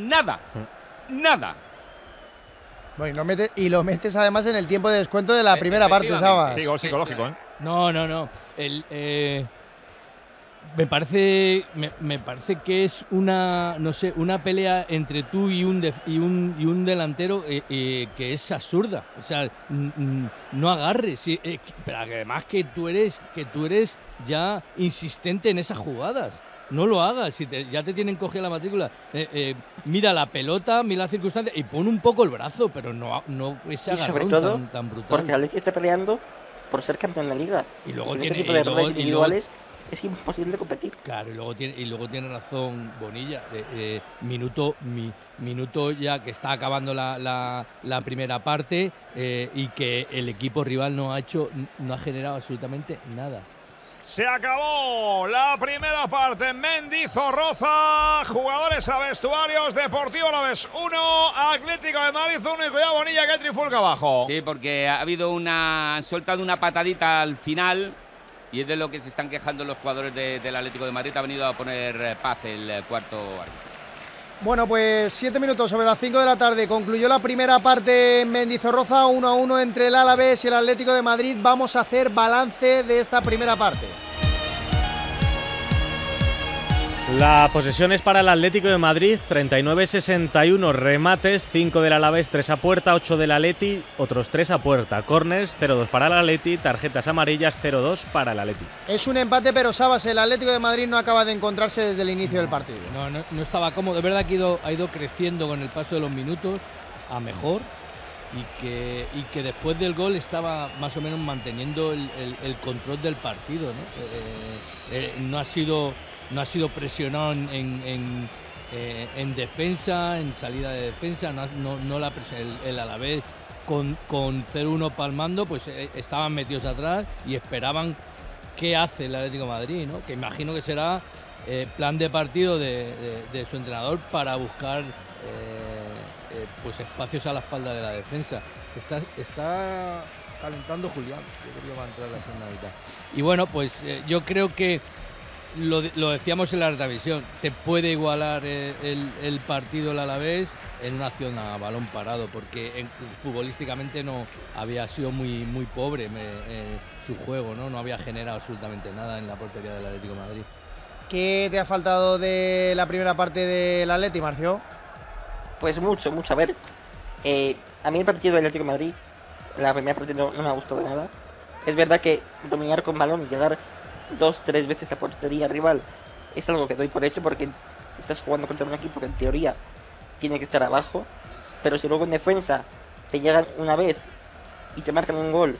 nada. Nada. Bueno, lo metes además en el tiempo de descuento de la primera parte, Sabas. Sí, gol psicológico, ¿eh? No. Me parece que es una pelea entre tú y un delantero que es absurda. O sea, no agarres, pero además que tú eres ya insistente en esas jugadas. No lo hagas, ya te tienen cogida la matrícula. Mira la pelota, mira la circunstancia y pon un poco el brazo, pero no ese agarrón tan brutal. Porque el Atleti está peleando por ser campeón de liga. Y luego con tiene ese tipo de errores individuales es imposible competir. Claro, y luego tiene razón Bonilla. Minuto ya que está acabando la primera parte y que el equipo rival no ha generado absolutamente nada. Se acabó la primera parte. Mendizorroza, jugadores a vestuarios, Deportivo Alavés 1, Atlético de Madrid 1 y cuidado Bonilla que trifulca abajo. Sí, porque ha habido han soltado una patadita al final y es de lo que se están quejando los jugadores del Atlético de Madrid. Ha venido a poner paz el cuarto árbitro. Bueno, pues 7 minutos sobre las 5 de la tarde. Concluyó la primera parte en Mendizorroza, 1-1 entre el Alavés y el Atlético de Madrid. Vamos a hacer balance de esta primera parte. La posesión es para el Atlético de Madrid, 39-61 remates, 5 del Alavés, 3 a puerta, 8 del Atleti, otros 3 a puerta. Corners, 0-2 para el Atleti, tarjetas amarillas, 0-2 para el Atleti. Es un empate, pero Sabas, el Atlético de Madrid no acaba de encontrarse desde el inicio del partido. No estaba cómodo. De verdad que ha ido creciendo con el paso de los minutos a mejor y que después del gol estaba más o menos manteniendo el control del partido, ¿no? No ha sido presionado en defensa, en salida de defensa, no la presión. El Alavés con 0-1 palmando, pues estaban metidos atrás y esperaban qué hace el Atlético de Madrid, ¿no? Que imagino que será plan de partido de su entrenador para buscar pues espacios a la espalda de la defensa. Está calentando Julián, yo creo que va a entrar la segunda mitad. Y bueno, pues yo creo que lo decíamos en la retavisión, te puede igualar el partido el Alavés en una acción a balón parado, porque futbolísticamente no había sido muy pobre su juego, no había generado absolutamente nada en la portería del Atlético de Madrid. ¿Qué te ha faltado de la primera parte del Atleti, Marcio? Pues mucho. A ver, a mí el partido del Atlético de Madrid, la primera parte no me ha gustado nada. Es verdad que dominar con balón y llegar 2-3 veces a portería rival es algo que doy por hecho, porque estás jugando contra un equipo que en teoría tiene que estar abajo, pero si luego en defensa te llegan una vez y te marcan un gol,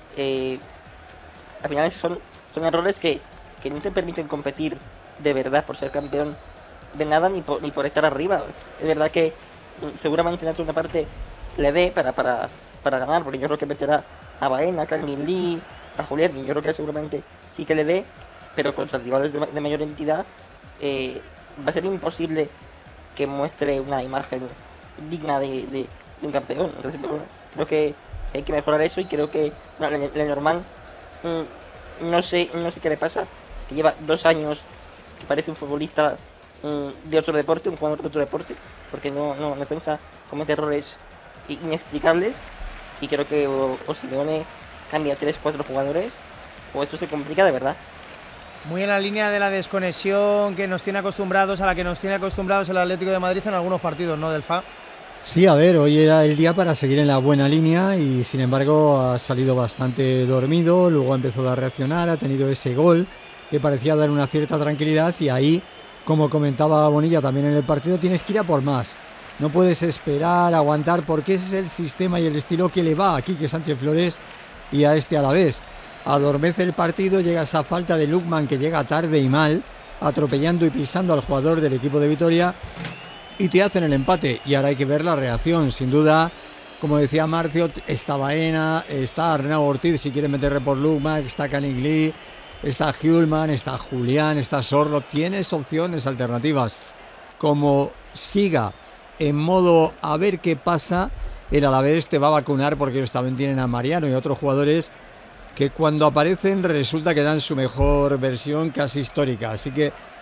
al final esos son errores que no te permiten competir de verdad por ser campeón de nada ni por estar arriba. Es verdad que seguramente en la segunda parte le dé para ganar, porque yo creo que meterá a Baena, a Kangin Lee, a Julián, y yo creo que seguramente sí que le dé, pero contra rivales de mayor entidad va a ser imposible que muestre una imagen digna de un campeón. Entonces, bueno, creo que hay que mejorar eso, y creo que Lenormand no sé qué le pasa, que lleva 2 años que parece un futbolista de otro deporte, un jugador de otro deporte, porque no en defensa comete errores inexplicables, y creo que o Simeone cambia 3-4 jugadores o esto se complica de verdad. Muy en la línea de la desconexión que nos tiene acostumbrados, a la que nos tiene acostumbrados el Atlético de Madrid en algunos partidos, ¿no, Delfa? Sí, a ver, hoy era el día para seguir en la buena línea y sin embargo ha salido bastante dormido, luego ha empezado a reaccionar, ha tenido ese gol que parecía dar una cierta tranquilidad, y ahí, como comentaba Bonilla también en el partido, tienes que ir a por más. No puedes esperar, aguantar, porque ese es el sistema y el estilo que le va a Quique Sánchez Flores y a este Alavés. Adormece el partido, llega esa falta de Lookman que llega tarde y mal, atropellando y pisando al jugador del equipo de Vitoria, y te hacen el empate. Y ahora hay que ver la reacción, sin duda. Como decía Marcio, está Baena, está Arnau Ortiz si quiere meterle por Lookman, está Canigli, está Hjulman, está Julián, está Sorlo. Tienes opciones alternativas. Como siga en modo a ver qué pasa, el Alavés te va a vacunar, porque ellos también tienen a Mariano y otros jugadores que cuando aparecen resulta que dan su mejor versión casi histórica. Así que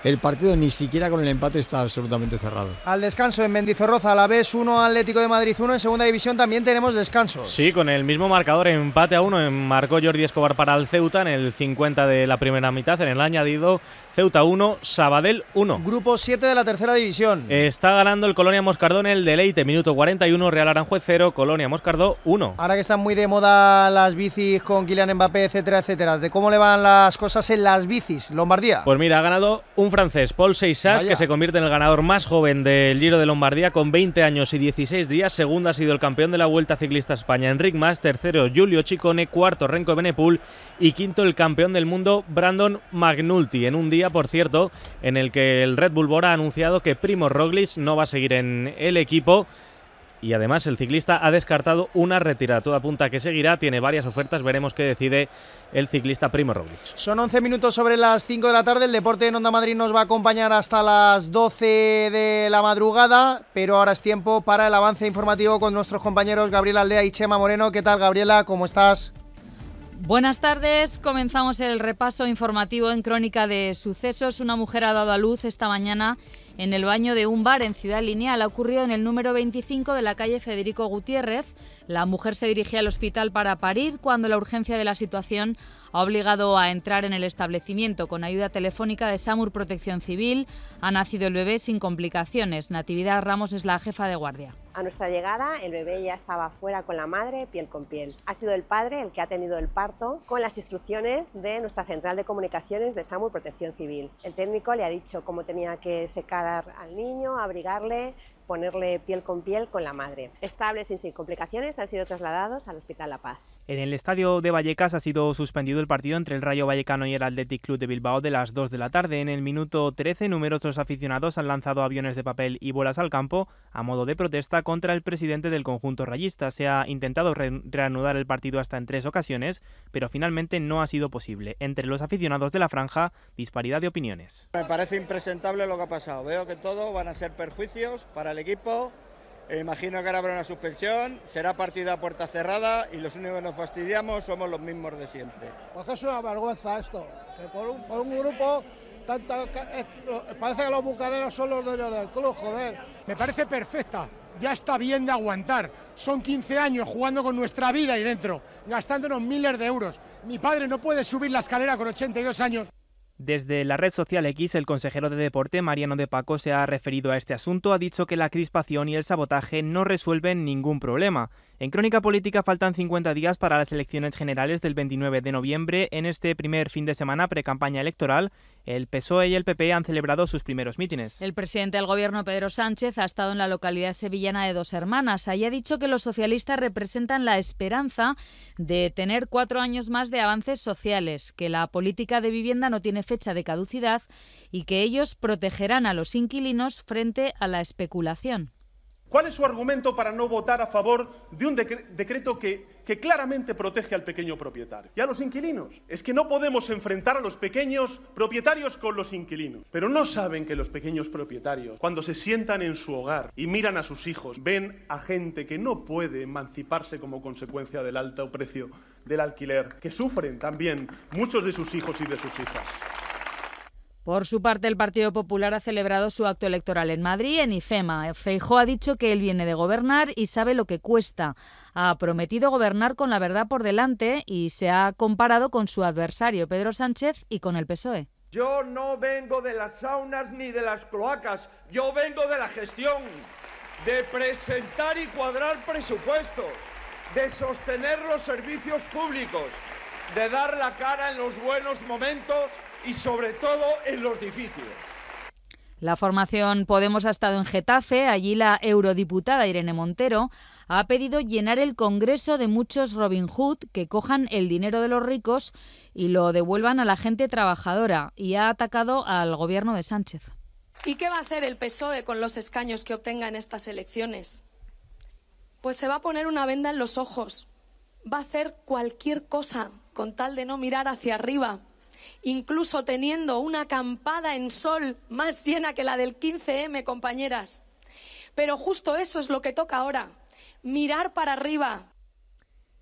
el partido ni siquiera con el empate está absolutamente cerrado. Al descanso en Mendizorroza, Alavés 1, Atlético de Madrid 1. En segunda división también tenemos descansos. Sí, con el mismo marcador, empate a 1, marcó Jordi Escobar para el Ceuta en el 50 de la primera mitad. En el añadido, Ceuta 1, Sabadell 1. Grupo 7 de la tercera división. Está ganando el Colonia Moscardó en el Deleite, minuto 41, Real Aranjuez 0, Colonia Moscardó 1. Ahora que están muy de moda las bicis con Kylian Mbappé, etcétera, etcétera, ¿de cómo le van las cosas en las bicis, Lombardía? Pues mira, ha ganado un francés, Paul Seixas, que se convierte en el ganador más joven del Giro de Lombardía con 20 años y 16 días. Segundo ha sido el campeón de la Vuelta Ciclista España, Enric Mas. Tercero, Giulio Ciccone. Cuarto, Renko Evenepoel. Y quinto, el campeón del mundo, Brandon McNulty. En un día, por cierto, en el que el Red Bull Bora ha anunciado que Primož Roglič no va a seguir en el equipo. Y además el ciclista ha descartado una retirada. Todo apunta a que seguirá, tiene varias ofertas, veremos qué decide el ciclista Primož Roglič. Son 11 minutos sobre las 5 de la tarde, el deporte en Onda Madrid nos va a acompañar hasta las 12 de la madrugada, pero ahora es tiempo para el avance informativo con nuestros compañeros Gabriela Aldea y Chema Moreno. ¿Qué tal, Gabriela? ¿Cómo estás? Buenas tardes, comenzamos el repaso informativo en Crónica de Sucesos. Una mujer ha dado a luz esta mañana en el baño de un bar en Ciudad Lineal. Ha ocurrido en el número 25 de la calle Federico Gutiérrez. La mujer se dirigía al hospital para parir cuando la urgencia de la situación ha obligado a entrar en el establecimiento. Con ayuda telefónica de SAMUR Protección Civil ha nacido el bebé sin complicaciones. Natividad Ramos es la jefa de guardia. A nuestra llegada, el bebé ya estaba fuera con la madre, piel con piel. Ha sido el padre el que ha tenido el parto con las instrucciones de nuestra central de comunicaciones de SAMUR Protección Civil. El técnico le ha dicho cómo tenía que secar al niño, abrigarle, ponerle piel con la madre. Estables y sin complicaciones han sido trasladados al Hospital La Paz. En el estadio de Vallecas ha sido suspendido el partido entre el Rayo Vallecano y el Athletic Club de Bilbao de las 2 de la tarde. En el minuto 13, numerosos aficionados han lanzado aviones de papel y bolas al campo a modo de protesta contra el presidente del conjunto rayista. Se ha intentado reanudar el partido hasta en 3 ocasiones, pero finalmente no ha sido posible. Entre los aficionados de la franja, disparidad de opiniones. Me parece impresentable lo que ha pasado. Veo que todo van a ser perjuicios para el equipo. Imagino que ahora habrá una suspensión, será partido a puerta cerrada y los únicos que nos fastidiamos somos los mismos de siempre. Porque es una vergüenza esto, que por un grupo parece que los bucaneros son los dueños del club, joder. Me parece perfecta, ya está bien de aguantar. Son 15 años jugando con nuestra vida ahí dentro, gastándonos miles de euros. Mi padre no puede subir la escalera con 82 años. Desde la red social X, el consejero de Deporte, Mariano de Paco, se ha referido a este asunto. Ha dicho que la crispación y el sabotaje no resuelven ningún problema. En Crónica Política faltan 50 días para las elecciones generales del 29 de noviembre. En este primer fin de semana pre-campaña electoral, el PSOE y el PP han celebrado sus primeros mítines. El presidente del Gobierno, Pedro Sánchez, ha estado en la localidad sevillana de Dos Hermanas. Allí ha dicho que los socialistas representan la esperanza de tener 4 años más de avances sociales, que la política de vivienda no tiene fecha de caducidad y que ellos protegerán a los inquilinos frente a la especulación. ¿Cuál es su argumento para no votar a favor de un decreto que claramente protege al pequeño propietario y a los inquilinos? Es que no podemos enfrentar a los pequeños propietarios con los inquilinos. Pero no saben que los pequeños propietarios, cuando se sientan en su hogar y miran a sus hijos, ven a gente que no puede emanciparse como consecuencia del alto precio del alquiler, que sufren también muchos de sus hijos y de sus hijas. Por su parte, el Partido Popular ha celebrado su acto electoral en Madrid, en IFEMA. Feijóo ha dicho que él viene de gobernar y sabe lo que cuesta. Ha prometido gobernar con la verdad por delante y se ha comparado con su adversario, Pedro Sánchez, y con el PSOE. Yo no vengo de las saunas ni de las cloacas, yo vengo de la gestión, de presentar y cuadrar presupuestos, de sostener los servicios públicos, de dar la cara en los buenos momentos y sobre todo en los difíciles. La formación Podemos ha estado en Getafe. Allí la eurodiputada Irene Montero ha pedido llenar el Congreso de muchos Robin Hood que cojan el dinero de los ricos y lo devuelvan a la gente trabajadora, y ha atacado al gobierno de Sánchez. ¿Y qué va a hacer el PSOE con los escaños que obtenga en estas elecciones? Pues se va a poner una venda en los ojos. Va a hacer cualquier cosa con tal de no mirar hacia arriba, incluso teniendo una acampada en sol más llena que la del 15M, compañeras. Pero justo eso es lo que toca ahora, mirar para arriba.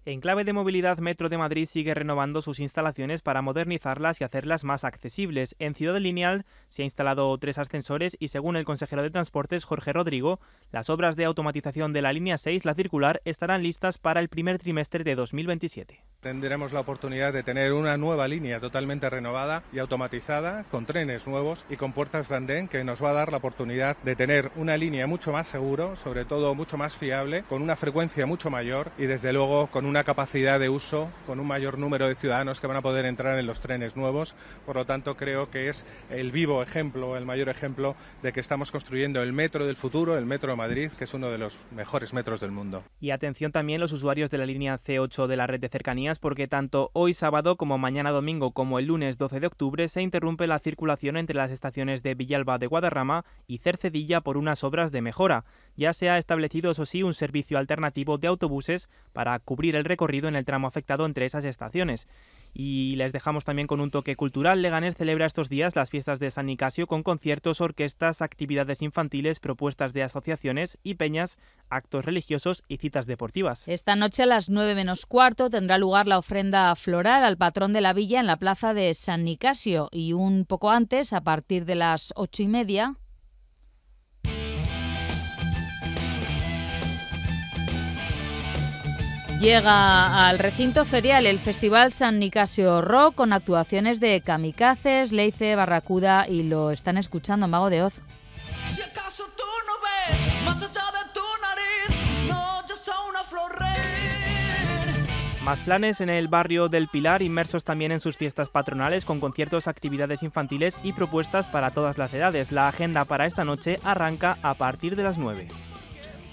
En clave de movilidad, Metro de Madrid sigue renovando sus instalaciones para modernizarlas y hacerlas más accesibles. En Ciudad Lineal se ha instalado 3 ascensores y, según el consejero de Transportes, Jorge Rodrigo, las obras de automatización de la línea 6, la circular, estarán listas para el primer trimestre de 2027. Tendremos la oportunidad de tener una nueva línea totalmente renovada y automatizada, con trenes nuevos y con puertas de andén, que nos va a dar la oportunidad de tener una línea mucho más seguro, sobre todo mucho más fiable, con una frecuencia mucho mayor y, desde luego, con una capacidad de uso, con un mayor número de ciudadanos que van a poder entrar en los trenes nuevos. Por lo tanto, creo que es el vivo ejemplo, el mayor ejemplo de que estamos construyendo el metro del futuro, el Metro de Madrid, que es uno de los mejores metros del mundo. Y atención también los usuarios de la línea C8 de la red de cercanías, porque tanto hoy sábado como mañana domingo como el lunes 12 de octubre se interrumpe la circulación entre las estaciones de Villalba de Guadarrama y Cercedilla por unas obras de mejora. Ya se ha establecido, eso sí, un servicio alternativo de autobuses para cubrir el recorrido en el tramo afectado entre esas estaciones. Y les dejamos también con un toque cultural. Leganés celebra estos días las fiestas de San Nicasio con conciertos, orquestas, actividades infantiles, propuestas de asociaciones y peñas, actos religiosos y citas deportivas. Esta noche a las 9 menos cuarto tendrá lugar la ofrenda floral al patrón de la villa en la plaza de San Nicasio, y un poco antes, a partir de las 8:30, llega al recinto ferial el Festival San Nicasio Rock, con actuaciones de Kamikazes, Leice, Barracuda, y lo están escuchando Mago de Oz. Si acaso tú no ves más allá de tu nariz, no, yo soy una flor reír. Más planes en el barrio del Pilar, inmersos también en sus fiestas patronales, con conciertos, actividades infantiles y propuestas para todas las edades. La agenda para esta noche arranca a partir de las 9.